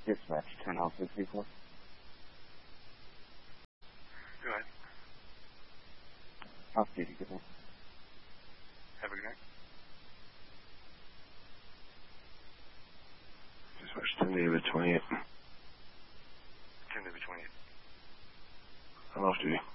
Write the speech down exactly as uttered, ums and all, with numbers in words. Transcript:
Dispatch, ten Alpha three four. Go ahead. Off duty, good night. Have a good night. Dispatch, ten David twenty-eight. ten David twenty-eight. I'm off duty.